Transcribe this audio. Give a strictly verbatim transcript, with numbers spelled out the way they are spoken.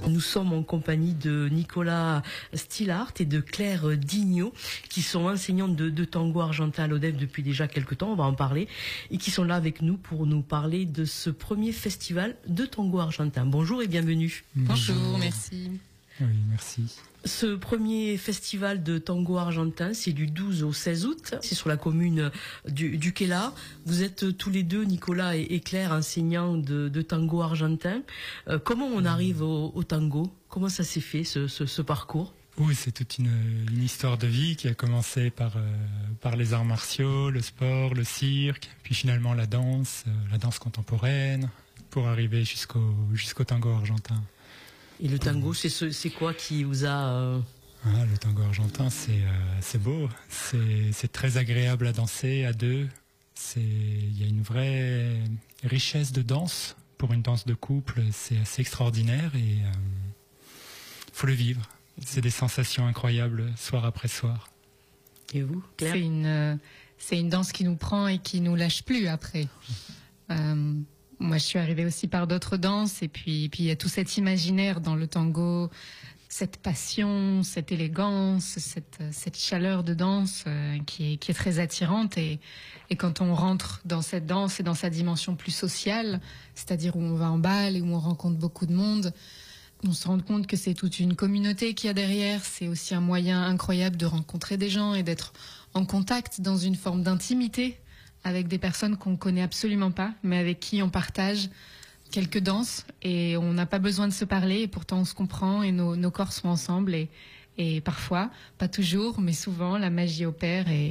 Nous sommes en compagnie de Nicolas Stillart et de Claire Dignot, qui sont enseignantes de, de tango argentin à l'O D E F depuis déjà quelques temps, on va en parler, et qui sont là avec nous pour nous parler de ce premier festival de tango argentin. Bonjour et bienvenue. Bonjour, Bonjour merci. Oui, merci. Ce premier festival de tango argentin, c'est du douze au seize août. C'est sur la commune du, du Quela. Vous êtes tous les deux, Nicolas et, et Claire, enseignants de, de tango argentin. Euh, comment on arrive au, au tango? Comment ça s'est fait, ce, ce, ce parcours? Oui, c'est toute une, une histoire de vie qui a commencé par, euh, par les arts martiaux, le sport, le cirque, puis finalement la danse, euh, la danse contemporaine, pour arriver jusqu'au jusqu'au tango argentin. Et le tango, c'est ce, c'est quoi qui vous a... Euh... Ah, le tango argentin, c'est euh, c'est beau, c'est c'est très agréable à danser à deux. C'est il y a une vraie richesse de danse pour une danse de couple, c'est assez extraordinaire et euh, faut le vivre. C'est des sensations incroyables soir après soir. Et vous, Claire? C'est une euh, c'est une danse qui nous prend et qui nous lâche plus après. Euh, Moi, je suis arrivée aussi par d'autres danses, et puis, puis il y a tout cet imaginaire dans le tango, cette passion, cette élégance, cette, cette chaleur de danse euh, qui est, qui est très attirante. Et, et quand on rentre dans cette danse et dans sa dimension plus sociale, c'est-à-dire où on va en bal et où on rencontre beaucoup de monde, on se rend compte que c'est toute une communauté qu'il y a derrière. C'est aussi un moyen incroyable de rencontrer des gens et d'être en contact dans une forme d'intimité avec des personnes qu'on connaît absolument pas, mais avec qui on partage quelques danses et on n'a pas besoin de se parler et pourtant on se comprend et nos, nos corps sont ensemble et, et parfois, pas toujours, mais souvent la magie opère et,